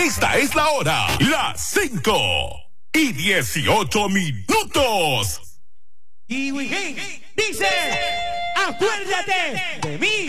Esta es la hora, las 5:18. Y dice, acuérdate de mí.